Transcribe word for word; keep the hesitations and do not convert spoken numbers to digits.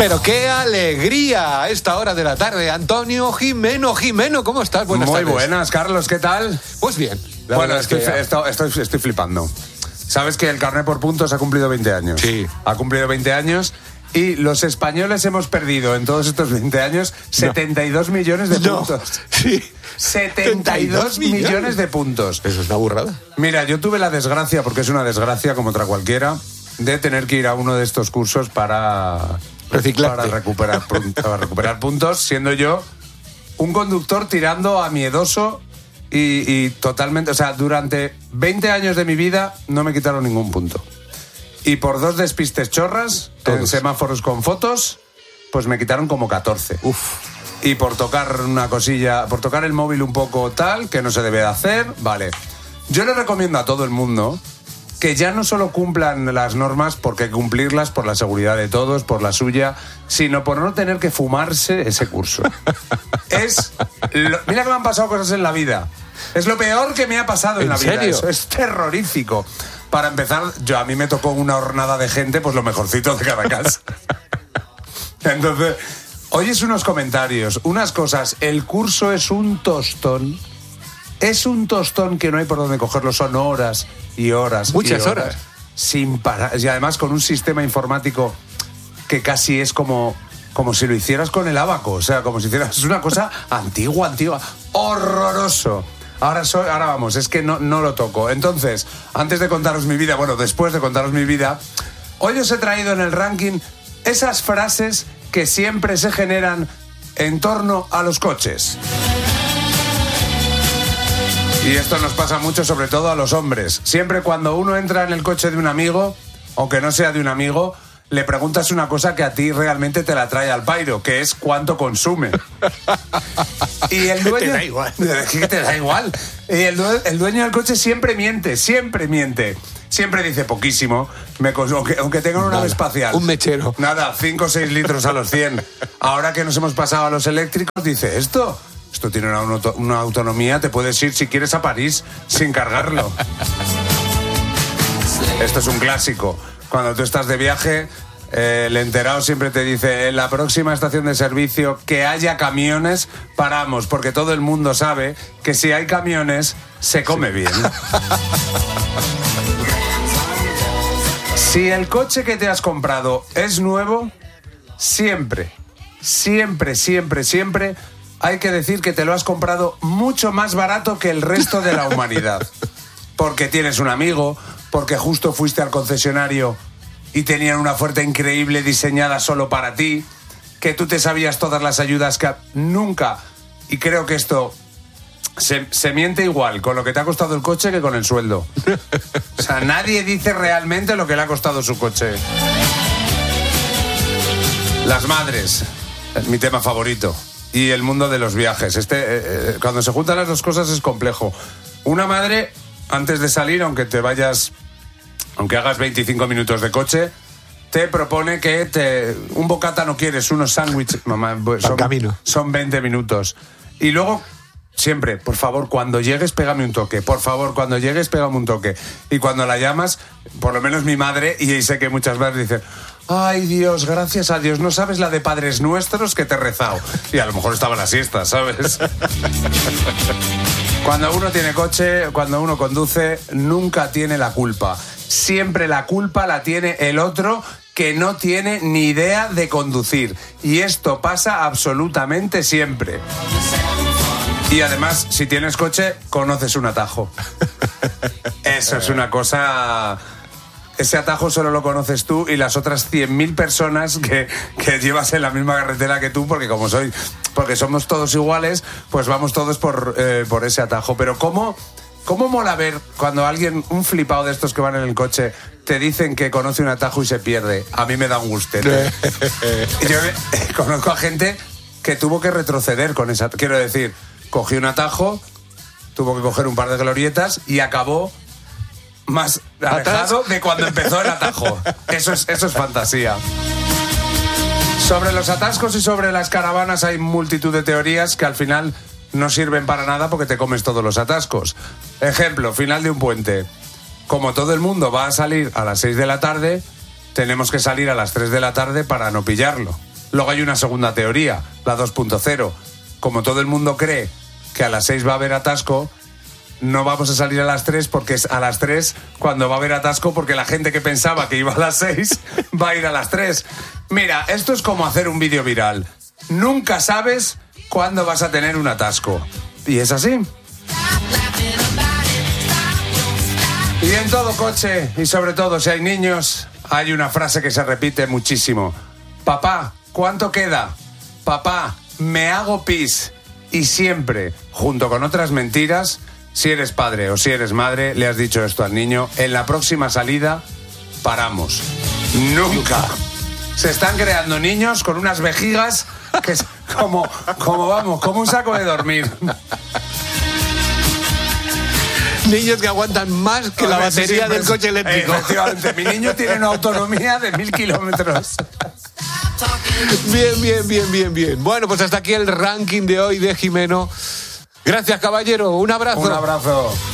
Pero qué alegría a esta hora de la tarde. Antonio Jimeno. Jimeno, ¿cómo estás? Buenas Muy tardes. buenas, Carlos, ¿qué tal? Pues bien. Bueno, estoy, es que... estoy, estoy, estoy flipando. Sabes que el carné por puntos ha cumplido veinte años. Sí. Ha cumplido veinte años y los españoles hemos perdido en todos estos veinte años setenta y dos no. millones de puntos. No. Sí. setenta y dos millones de puntos. Eso es una burrada. Mira, yo tuve la desgracia, porque es una desgracia como otra cualquiera, de tener que ir a uno de estos cursos para... Reciclarte. Para recuperar, para recuperar puntos, siendo yo un conductor tirando a miedoso y, y totalmente... O sea, durante veinte años de mi vida no me quitaron ningún punto. Y por dos despistes chorras, Todos. en semáforos con fotos, pues me quitaron como catorce. Uf. Y por tocar una cosilla, por tocar el móvil un poco tal, que no se debe de hacer, vale. Yo le recomiendo a todo el mundo que ya no solo cumplan las normas porque hay que cumplirlas por la seguridad de todos, por la suya, sino por no tener que fumarse ese curso. Es lo, mira que me han pasado cosas en la vida. Es lo peor que me ha pasado en, ¿En la vida. serio? Eso es terrorífico. Para empezar, yo a mí me tocó una hornada de gente, pues lo mejorcito de cada casa. Entonces, oyes unos comentarios, unas cosas. El curso es un tostón. Es un tostón que no hay por dónde cogerlo. Son horas y horas. Muchas y horas, horas. Sin parar. Y además con un sistema informático que casi es como, como si lo hicieras con el abaco. O sea, como si hicieras... Es una cosa antigua, antigua. Horroroso. Ahora, soy, ahora vamos, es que no, no lo toco. Entonces, antes de contaros mi vida, bueno, después de contaros mi vida, hoy os he traído en el ranking esas frases que siempre se generan en torno a los coches. Y esto nos pasa mucho, sobre todo a los hombres. Siempre cuando uno entra en el coche de un amigo, aunque no sea de un amigo, le preguntas una cosa que a ti realmente te la trae al pairo, que es cuánto consume. Y el dueño... Te da igual. ¿Qué te da igual? Y el, due... el dueño del coche siempre miente, siempre miente. Siempre dice poquísimo, me... aunque, aunque tengan una nave espacial. Un mechero. Nada, cinco o seis litros a los cien. Ahora que nos hemos pasado a los eléctricos, dice esto... Esto tiene una, auto, una autonomía, te puedes ir si quieres a París sin cargarlo. Esto es un clásico. Cuando tú estás de viaje, eh, el enterado siempre te dice, en la próxima estación de servicio que haya camiones, paramos, porque todo el mundo sabe que si hay camiones, se come sí. bien. Si el coche que te has comprado es nuevo, siempre, siempre, siempre, siempre... hay que decir que te lo has comprado mucho más barato que el resto de la humanidad. Porque tienes un amigo, porque justo fuiste al concesionario y tenían una oferta increíble diseñada solo para ti, que tú te sabías todas las ayudas que nunca, y creo que esto se, se miente igual con lo que te ha costado el coche que con el sueldo. O sea, nadie dice realmente lo que le ha costado su coche. Las madres, mi tema favorito. Y el mundo de los viajes. Este, eh, eh, cuando se juntan las dos cosas es complejo. Una madre, antes de salir, aunque te vayas, aunque hagas veinticinco minutos de coche, te propone que te, un bocata no quieres, unos sándwiches, mamá, son, camino. son veinte minutos. Y luego, siempre, por favor, cuando llegues, pégame un toque. Por favor, cuando llegues, pégame un toque. Y cuando la llamas, por lo menos mi madre, y sé que muchas veces dicen... Ay, Dios, gracias a Dios, no sabes la de Padres Nuestros que te he rezado. Y a lo mejor estaba la siesta, ¿sabes? Cuando uno tiene coche, cuando uno conduce, nunca tiene la culpa. Siempre la culpa la tiene el otro que no tiene ni idea de conducir. Y esto pasa absolutamente siempre. Y además, si tienes coche, conoces un atajo. Eso es una cosa... Ese atajo solo lo conoces tú y las otras cien mil personas que, que llevas en la misma carretera que tú, porque como soy, porque somos todos iguales, pues vamos todos por, eh, por ese atajo. Pero ¿cómo, cómo mola ver cuando alguien, un flipado de estos que van en el coche, te dicen que conoce un atajo y se pierde? A mí me da un gustete. Yo eh, conozco a gente que tuvo que retroceder con esa... Quiero decir, cogió un atajo, tuvo que coger un par de glorietas y acabó... más alejado de cuando empezó el atajo. Eso es, eso es fantasía. Sobre los atascos y sobre las caravanas hay multitud de teorías que al final no sirven para nada porque te comes todos los atascos. Ejemplo, final de un puente. Como todo el mundo va a salir a las seis de la tarde, tenemos que salir a las tres de la tarde para no pillarlo. Luego hay una segunda teoría, la dos punto cero. Como todo el mundo cree que a las seis va a haber atasco, no vamos a salir a las tres porque es a las tres cuando va a haber atasco, porque la gente que pensaba que iba a las seis va a ir a las tres. Mira, esto es como hacer un vídeo viral. Nunca sabes cuándo vas a tener un atasco. Y es así. Y en todo coche, y sobre todo si hay niños, hay una frase que se repite muchísimo. Papá, ¿cuánto queda? Papá, me hago pis. Y siempre, junto con otras mentiras, si eres padre o si eres madre, le has dicho esto al niño: en la próxima salida, paramos. Nunca. Se están creando niños con unas vejigas que es como, como vamos, como un saco de dormir. Niños que aguantan más que la batería del coche eléctrico. Efectivamente, mi niño tiene una autonomía de mil kilómetros. Bien, bien, bien, bien, bien. Bueno, pues hasta aquí el ranking de hoy de Jimeno. Gracias, caballero. Un abrazo. Un abrazo.